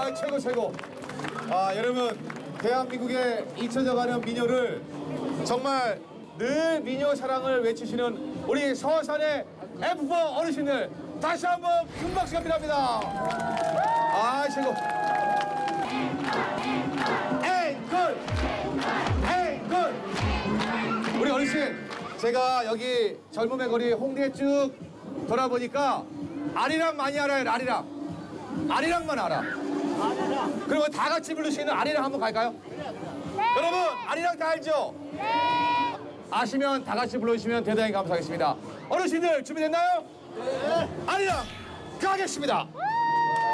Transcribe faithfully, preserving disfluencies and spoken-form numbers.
아, 최고, 최고. 아, 여러분, 대한민국에 잊혀져가는 민요를 정말 늘 민요 사랑을 외치시는 우리 서산의 에프 사 어르신들 다시 한번 큰 박수가 필요합니다. 아, 최고. 에이, 굿! 에이, 굿! 우리 어르신, 제가 여기 젊음의 거리 홍대에 쭉 돌아보니까 아리랑 많이 알아요, 아리랑. 아리랑만 알아. 아리랑. 그리고 다 같이 부를 수 있는 아리랑 한번 갈까요? 네. 여러분, 아리랑 다 알죠? 네. 아시면 다 같이 불러주시면 대단히 감사하겠습니다. 어르신들 준비됐나요? 네. 아리랑 가겠습니다.